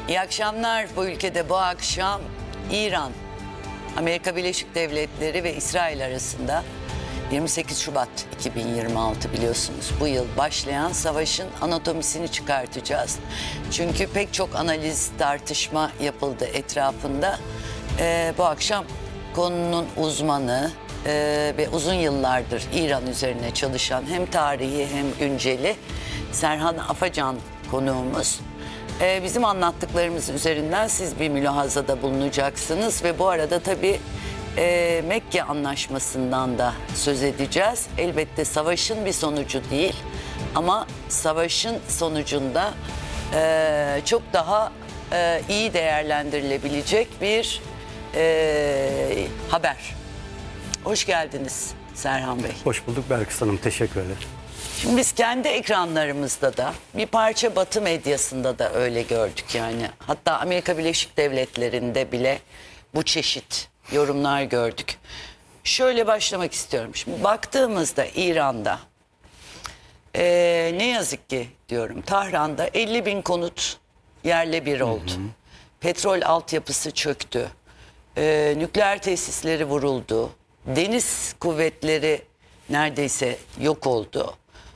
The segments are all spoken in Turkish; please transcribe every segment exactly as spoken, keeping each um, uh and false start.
İyi akşamlar. Bu ülkede bu akşam İran, Amerika Birleşik Devletleri ve İsrail arasında yirmi sekiz Şubat iki bin yirmi altı biliyorsunuz bu yıl başlayan savaşın anatomisini çıkartacağız. Çünkü pek çok analiz, tartışma yapıldı etrafında. Ee, bu akşam konunun uzmanı e, ve uzun yıllardır İran üzerine çalışan hem tarihi hem günceli Serhan Afacan konuğumuz. Ee, bizim anlattıklarımız üzerinden siz bir mülahazada bulunacaksınız ve bu arada tabii e, Mekke Anlaşması'ndan da söz edeceğiz. Elbette savaşın bir sonucu değil ama savaşın sonucunda e, çok daha e, iyi değerlendirilebilecek bir e, haber. Hoş geldiniz Serhan Bey. Hoş bulduk Belkıs Hanım, teşekkür ederim. Şimdi biz kendi ekranlarımızda da bir parça Batı medyasında da öyle gördük yani. Hatta Amerika Birleşik Devletleri'nde bile bu çeşit yorumlar gördük. Şöyle başlamak istiyorum. Şimdi baktığımızda İran'da ee, ne yazık ki diyorum Tahran'da elli bin konut yerle bir oldu. Hı hı. Petrol altyapısı çöktü. Ee, nükleer tesisleri vuruldu. Deniz kuvvetleri neredeyse yok oldu.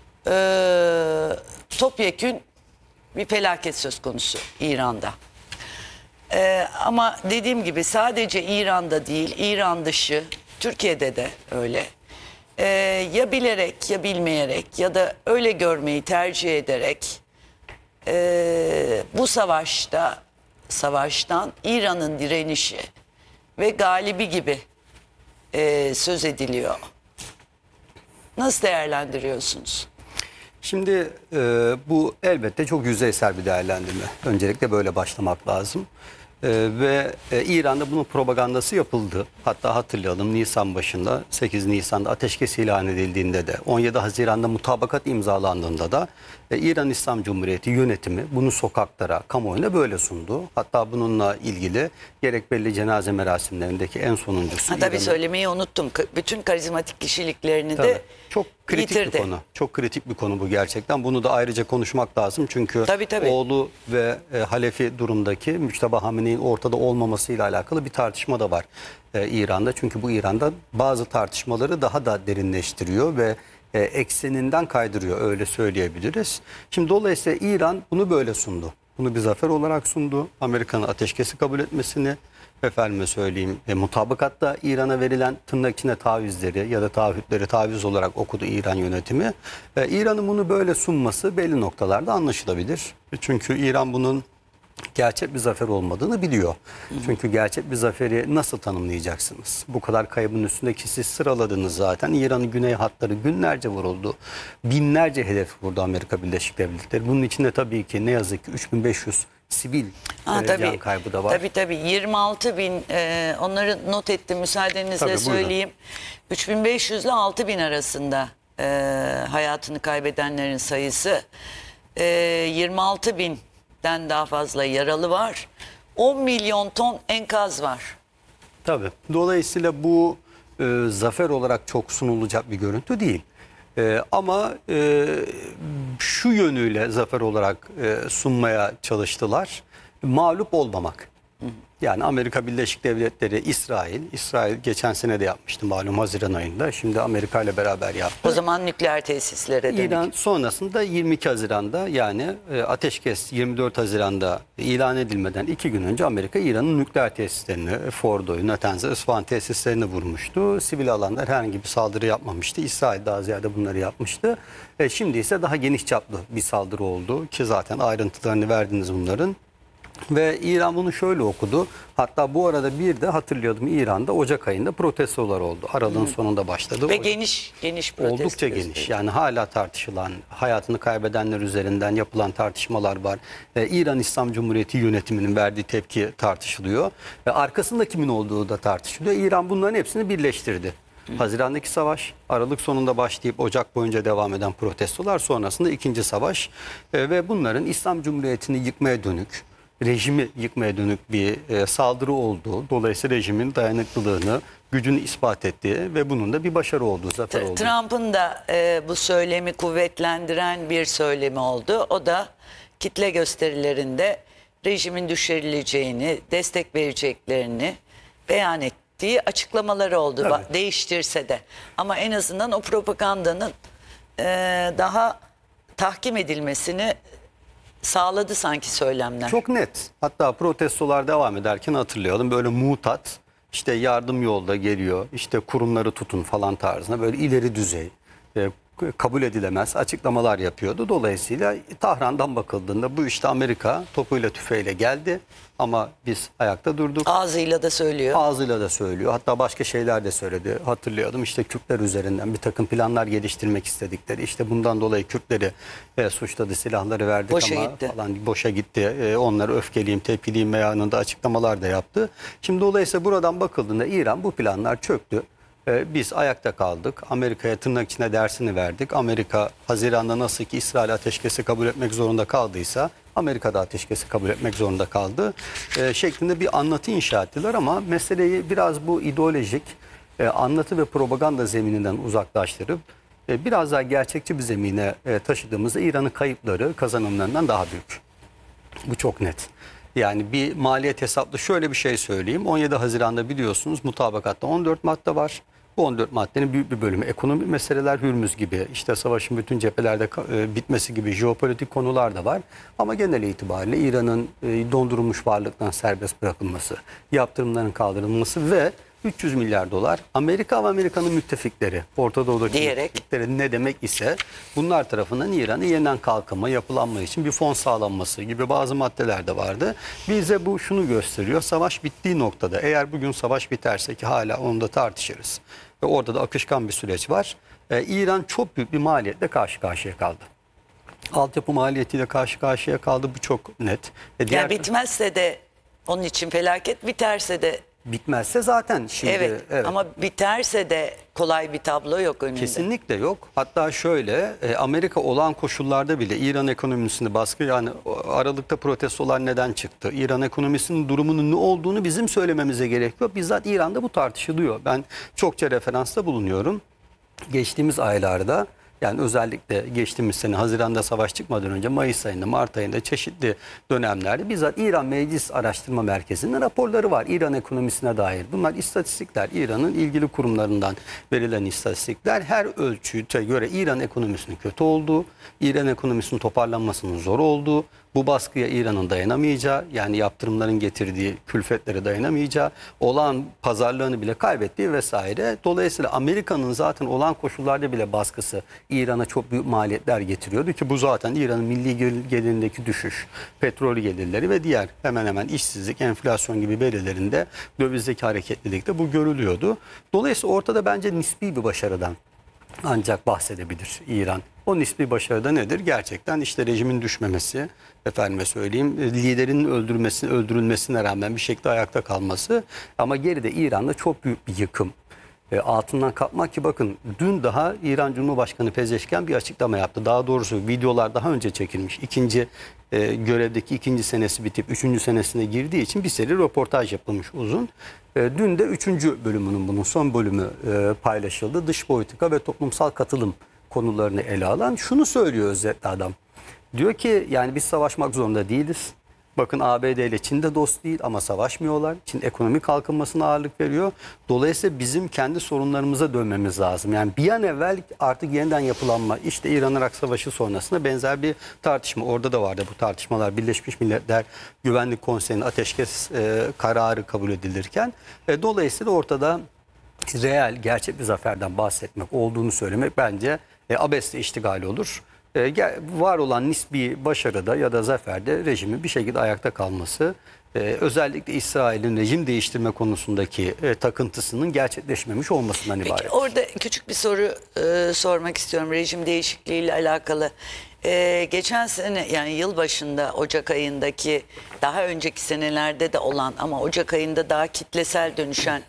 Ee, topyekün bir felaket söz konusu İran'da. Ee, ama dediğim gibi sadece İran'da değil, İran dışı, Türkiye'de de öyle. Ee, ya bilerek ya bilmeyerek ya da öyle görmeyi tercih ederek e, bu savaşta, savaştan İran'ın direnişi ve galibi gibi e, söz ediliyor. Nasıl değerlendiriyorsunuz? Şimdi e, bu elbette çok yüzeysel bir değerlendirme. Öncelikle böyle başlamak lazım. E, ve e, İran'da bunun propagandası yapıldı. Hatta hatırlayalım Nisan başında, sekiz Nisan'da ateşkes ilan edildiğinde de, on yedi Haziran'da mutabakat imzalandığında da e, İran İslam Cumhuriyeti yönetimi bunu sokaklara, kamuoyuna böyle sundu. Hatta bununla ilgili gerek belli cenaze merasimlerindeki en sonuncusu. Ha, tabii söylemeyi unuttum. Bütün karizmatik kişiliklerini tabii, de çok kritik yitirdi. bir konu. Çok kritik bir konu bu gerçekten. Bunu da ayrıca konuşmak lazım. Çünkü tabii, tabii. oğlu ve e, Halefi durumdaki Müçteba Hamine'nin ortada olmamasıyla alakalı bir tartışma da var e, İran'da. Çünkü bu İran'da bazı tartışmaları daha da derinleştiriyor ve e, ekseninden kaydırıyor, öyle söyleyebiliriz. Şimdi dolayısıyla İran bunu böyle sundu. Bunu bir zafer olarak sundu. Amerika'nın ateşkesi kabul etmesini, efendime söyleyeyim, e, mutabakatta İran'a verilen tırnak içinde tavizleri ya da taahhütleri taviz olarak okudu İran yönetimi. E, İran'ın bunu böyle sunması belli noktalarda anlaşılabilir. Çünkü İran bunun gerçek bir zafer olmadığını biliyor. Hı hı. Çünkü gerçek bir zaferi nasıl tanımlayacaksınız? Bu kadar kaybın üstündeki siz sıraladınız zaten. İran'ın güney hatları günlerce vuruldu. Binlerce hedef vurdu Amerika Birleşik Devletleri. Bunun içinde tabii ki ne yazık ki üç bin beş yüz sivil ha, e, tabii, can kaybı da var. Tabii tabii yirmi altı bin e, onları not ettim müsaadenizle tabii, söyleyeyim. üç bin beş yüz ile altı bin arasında e, hayatını kaybedenlerin sayısı. E, yirmi altı binden daha fazla yaralı var. on milyon ton enkaz var. Tabii. Dolayısıyla bu e, zafer olarak çok sunulacak bir görüntü değil. E, ama e, şu yönüyle zafer olarak e, sunmaya çalıştılar. Mağlup olmamak. Yani Amerika Birleşik Devletleri, İsrail, İsrail geçen sene de yapmıştı malum Haziran ayında. Şimdi Amerika ile beraber yaptı. O zaman nükleer tesislere dönük. İran sonrasında yirmi iki Haziran'da yani e, ateşkes yirmi dört Haziran'da ilan edilmeden iki gün önce Amerika İran'ın nükleer tesislerini, Fordo'yu, Natanz'ı, Isfahan tesislerini vurmuştu. Sivil alanlar herhangi bir saldırı yapmamıştı. İsrail daha ziyade bunları yapmıştı. E, şimdi ise daha geniş çaplı bir saldırı oldu ki zaten ayrıntılarını verdiniz bunların. Ve İran bunu şöyle okudu. Hatta bu arada bir de hatırlıyordum İran'da Ocak ayında protestolar oldu. Aralığın hmm. sonunda başladı. Ve geniş geniş protesto. Oldukça geniş. Yani hala tartışılan, hayatını kaybedenler üzerinden yapılan tartışmalar var. Ee, İran İslam Cumhuriyeti yönetiminin verdiği tepki tartışılıyor. Ve arkasında kimin olduğu da tartışılıyor. İran bunların hepsini birleştirdi. Hmm. Haziran'daki savaş, Aralık sonunda başlayıp Ocak boyunca devam eden protestolar, sonrasında ikinci savaş ee, ve bunların İslam Cumhuriyeti'ni yıkmaya dönük, rejimi yıkmaya dönük bir e, saldırı olduğu, dolayısıyla rejimin dayanıklılığını, gücünü ispat ettiği ve bunun da bir başarı olduğu, zafer olduğu. Trump'ın da e, bu söylemi kuvvetlendiren bir söylemi oldu. O da kitle gösterilerinde rejimin düşürüleceğini, destek vereceklerini beyan ettiği açıklamaları oldu. Tabii. Ba- Değiştirse de. Ama en azından o propagandanın e, daha tahkim edilmesini sağladı sanki söylemler. Çok net. Hatta protestolar devam ederken hatırlayalım, böyle mutat, işte yardım yolda geliyor, işte kurumları tutun falan tarzında böyle ileri düzey, e, kabul edilemez açıklamalar yapıyordu. Dolayısıyla Tahran'dan bakıldığında bu işte Amerika topuyla tüfeğiyle geldi ama biz ayakta durduk. Ağzıyla da söylüyor. Ağzıyla da söylüyor. Hatta başka şeyler de söyledi. Hatırlayalım, işte Kürtler üzerinden bir takım planlar geliştirmek istedikleri. İşte bundan dolayı Kürtleri e, suçladı, silahları verdik Boşa ama gitti. falan boşa gitti. E, onları öfkeliyim, tepkiliyim beyanında açıklamalar da yaptı. Şimdi dolayısıyla buradan bakıldığında İran, bu planlar çöktü. E, biz ayakta kaldık. Amerika'ya tırnak içine dersini verdik. Amerika Haziran'da nasıl ki İsrail ateşkesi kabul etmek zorunda kaldıysa Amerika da ateşkesi kabul etmek zorunda kaldı e, şeklinde bir anlatı inşa ettiler ama meseleyi biraz bu ideolojik e, anlatı ve propaganda zemininden uzaklaştırıp e, biraz daha gerçekçi bir zemine e, taşıdığımızda İran'ın kayıpları kazanımlarından daha büyük. Bu çok net. Yani bir maliyet hesaplı şöyle bir şey söyleyeyim. on yedi Haziran'da biliyorsunuz mutabakatta on dört madde var. Bu on dört maddenin büyük bir bölümü ekonomik meseleler, Hürmüz gibi, işte savaşın bütün cephelerde e, bitmesi gibi jeopolitik konular da var. Ama genel itibariyle İran'ın e, dondurulmuş varlıktan serbest bırakılması, yaptırımların kaldırılması ve üç yüz milyar dolar Amerika ve Amerika'nın müttefikleri, Orta Doğu'daki Diyerek. müttefikleri ne demek ise bunlar tarafından İran'ın yeniden kalkınma, yapılanma için bir fon sağlanması gibi bazı maddeler de vardı. Bize bu şunu gösteriyor: savaş bittiği noktada, eğer bugün savaş biterse, ki hala onu da tartışırız ve orada da akışkan bir süreç var, ee, İran çok büyük bir maliyetle karşı karşıya kaldı. Altyapı maliyetiyle karşı karşıya kaldı, bu çok net. E diğer Yani bitmezse de onun için felaket, biterse de bitmezse zaten şimdi evet, evet. ama biterse de kolay bir tablo yok önünde. Kesinlikle yok. Hatta şöyle, e, Amerika olağan koşullarda bile İran ekonomisinde baskı, yani o Aralık'ta protestolar neden çıktı? İran ekonomisinin durumunun ne olduğunu bizim söylememize gerek yok. Bizzat İran'da bu tartışılıyor. Ben çokça referansta bulunuyorum. Geçtiğimiz aylarda, yani özellikle geçtiğimiz sene Haziran'da savaş çıkmadan önce Mayıs ayında, Mart ayında çeşitli dönemlerde bizzat İran Meclis Araştırma Merkezi'nin raporları var İran ekonomisine dair. Bunlar istatistikler, İran'ın ilgili kurumlarından verilen istatistikler. Her ölçüte göre İran ekonomisinin kötü olduğu, İran ekonomisinin toparlanmasının zor olduğu, bu baskıya İran'ın dayanamayacağı, yani yaptırımların getirdiği külfetlere dayanamayacağı, olağan pazarlığını bile kaybettiği vesaire. Dolayısıyla Amerika'nın zaten olağan koşullarda bile baskısı İran'a çok büyük maliyetler getiriyordu ki bu zaten İran'ın milli gel- gelirindeki düşüş, petrol gelirleri ve diğer hemen hemen işsizlik, enflasyon gibi verilerinde, dövizdeki hareketlilikte bu görülüyordu. Dolayısıyla ortada bence nispi bir başarıdan ancak bahsedebilir İran. O nispi başarıda nedir? Gerçekten işte rejimin düşmemesi, efendime söyleyeyim, liderinin öldürülmesine, öldürülmesine rağmen bir şekilde ayakta kalması. Ama geride İran'da çok büyük bir yıkım. E, altından kalkmak ki bakın, dün daha İran Cumhurbaşkanı Pezeşkian bir açıklama yaptı. Daha doğrusu videolar daha önce çekilmiş. İkinci e, görevdeki ikinci senesi bitip üçüncü senesine girdiği için bir seri röportaj yapılmış uzun. E, dün de üçüncü bölümünün, bunun son bölümü e, paylaşıldı. Dış politika ve toplumsal katılım konularını ele alan şunu söylüyor özetle adam. Diyor ki yani biz savaşmak zorunda değiliz. Bakın A B D ile Çin de dost değil ama savaşmıyorlar. Çin ekonomik kalkınmasına ağırlık veriyor. Dolayısıyla bizim kendi sorunlarımıza dönmemiz lazım. Yani bir an evvel artık yeniden yapılanma, işte İran-Irak Savaşı sonrasında benzer bir tartışma. Orada da vardı bu tartışmalar. Birleşmiş Milletler Güvenlik Konseyi'nin ateşkes e, kararı kabul edilirken. E, dolayısıyla ortada reel, gerçek bir zaferden bahsetmek olduğunu söylemek bence e, abesle iştigal olur. E, var olan nispi başarıda ya da zaferde rejimin bir şekilde ayakta kalması, e, özellikle İsrail'in rejim değiştirme konusundaki e, takıntısının gerçekleşmemiş olmasından ibaret. Peki orada küçük bir soru e, sormak istiyorum rejim değişikliğiyle alakalı. E, geçen sene, yani yılbaşında Ocak ayındaki, daha önceki senelerde de olan ama Ocak ayında daha kitlesel dönüşen,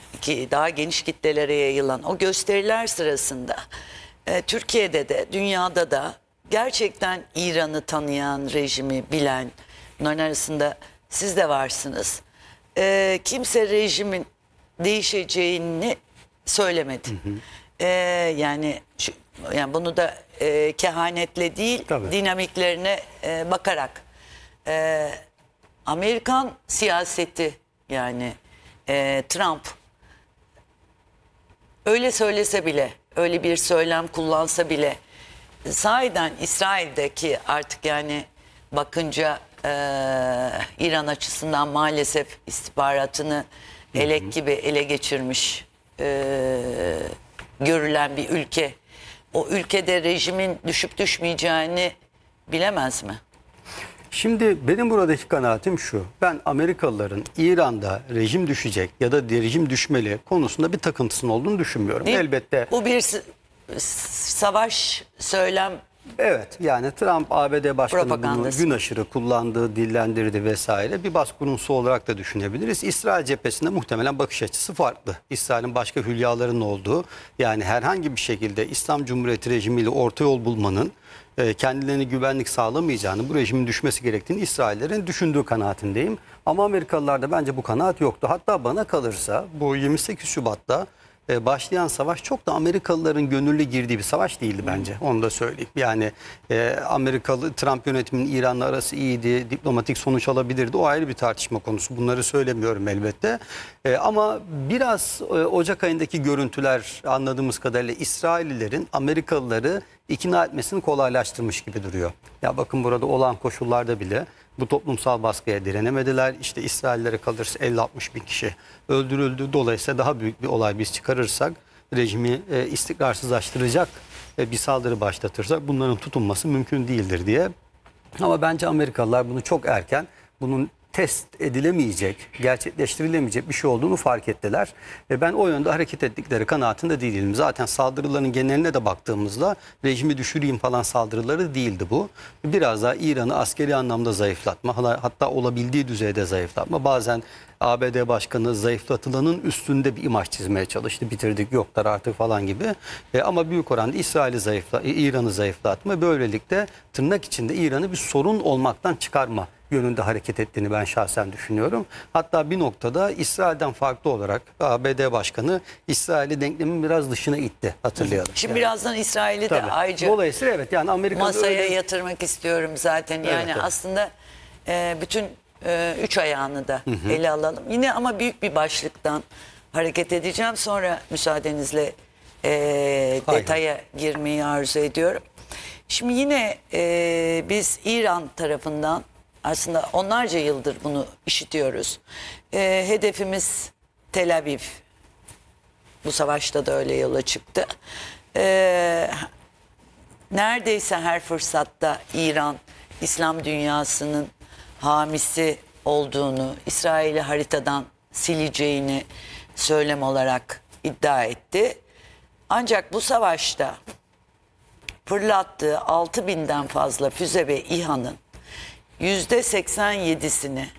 ki daha geniş kitlelere yayılan o gösteriler sırasında e, Türkiye'de de dünyada da gerçekten İran'ı tanıyan, rejimi bilen, bunların arasında siz de varsınız. E, kimse rejimin değişeceğini söylemedi. Hı hı. E, yani şu, yani bunu da e, kehanetle değil, Tabii. dinamiklerine e, bakarak e, Amerikan siyaseti yani e, Trump öyle söylese bile, öyle bir söylem kullansa bile sahiden İsrail'deki artık yani bakınca e, İran açısından maalesef istihbaratını elek gibi ele geçirmiş e, görülen bir ülke. O ülkede rejimin düşüp düşmeyeceğini bilemez mi? Şimdi benim buradaki kanaatim şu. Ben Amerikalıların İran'da rejim düşecek ya da rejim düşmeli konusunda bir takıntısının olduğunu düşünmüyorum. Değil mi? Elbette. Bu bir s- savaş söylem. Evet, yani Trump A B D Başkanı bunu Propagandası. gün aşırı kullandığı, dillendirdi vesaire. Bir baskı unsursu olarak da düşünebiliriz. İsrail cephesinde muhtemelen bakış açısı farklı. İsrail'in başka hülyaların olduğu, yani herhangi bir şekilde İslam Cumhuriyeti rejimiyle orta yol bulmanın e, kendilerine güvenlik sağlamayacağını, bu rejimin düşmesi gerektiğini İsraillerin düşündüğü kanaatindeyim. Ama Amerikalılarda bence bu kanaat yoktu. Hatta bana kalırsa bu yirmi sekiz Şubat'ta e, başlayan savaş çok da Amerikalıların gönüllü girdiği bir savaş değildi bence. Onu da söyleyeyim. Yani e, Amerikalı Trump yönetiminin İran'la arası iyiydi, diplomatik sonuç alabilirdi. O ayrı bir tartışma konusu. Bunları söylemiyorum elbette. E, ama biraz e, Ocak ayındaki görüntüler anladığımız kadarıyla İsraillilerin Amerikalıları ikna etmesini kolaylaştırmış gibi duruyor. Ya bakın burada olan koşullarda bile bu toplumsal baskıya direnemediler. İşte İsraillere kalırsa elli altmış bin kişi öldürüldü. Dolayısıyla daha büyük bir olay biz çıkarırsak, rejimi e, istikrarsızlaştıracak e, bir saldırı başlatırsak bunların tutunması mümkün değildir diye. Ama bence Amerikalılar bunu çok erken, bunun test edilemeyecek, gerçekleştirilemeyecek bir şey olduğunu fark ettiler. Ve ben o yönde hareket ettikleri kanaatinde değilim. Zaten saldırıların geneline de baktığımızda rejimi düşüreyim falan saldırıları değildi bu. Biraz daha İran'ı askeri anlamda zayıflatma, hatta olabildiği düzeyde zayıflatma. Bazen A B D Başkanı zayıflatılanın üstünde bir imaj çizmeye çalıştı. Bitirdik, yoklar artık falan gibi. E, ama büyük oranda İsrail'i zayıfla, İran'ı zayıflatma, böylelikle tırnak içinde İran'ı bir sorun olmaktan çıkarma yönünde hareket ettiğini ben şahsen düşünüyorum. Hatta bir noktada İsrail'den farklı olarak A B D Başkanı İsrail'i denklemin biraz dışına itti, hatırlayalım. Şimdi Yani, birazdan İsrail'i de tabii. ayrıca Dolayısıyla evet, yani Amerika'da masaya öyle... yatırmak istiyorum zaten. Yani Evet, evet. aslında e, bütün e, üç ayağını da ele alalım. Yine ama büyük bir başlıktan hareket edeceğim. Sonra müsaadenizle e, Hayır. detaya girmeyi arzu ediyorum. Şimdi yine e, biz İran tarafından aslında onlarca yıldır bunu işitiyoruz. E, hedefimiz Tel Aviv. Bu savaşta da öyle yola çıktı. E, neredeyse her fırsatta İran, İslam dünyasının hamisi olduğunu, İsrail'i haritadan sileceğini söylem olarak iddia etti. Ancak bu savaşta fırlattığı altı binden fazla füze ve İHA'nın yüzde seksen yedisini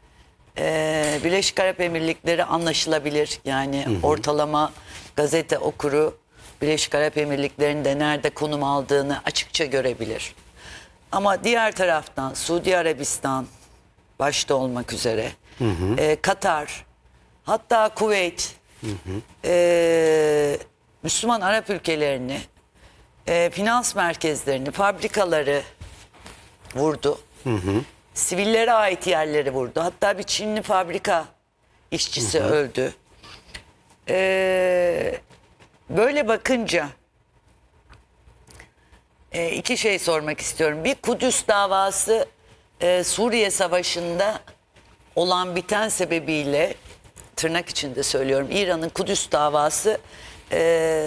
e, Birleşik Arap Emirlikleri anlaşılabilir. Yani hı hı. ortalama gazete okuru Birleşik Arap Emirlikleri'nde nerede konum aldığını açıkça görebilir. Ama diğer taraftan Suudi Arabistan başta olmak üzere hı hı. E, Katar, hatta Kuveyt, hı hı. E, Müslüman Arap ülkelerini, e, finans merkezlerini, fabrikaları vurdu. Hı hı. Sivillere ait yerleri vurdu. Hatta bir Çinli fabrika işçisi hı hı. öldü. Ee, böyle bakınca e, iki şey sormak istiyorum. Bir, Kudüs davası e, Suriye Savaşı'nda olan biten sebebiyle, tırnak içinde söylüyorum, İran'ın Kudüs davası e,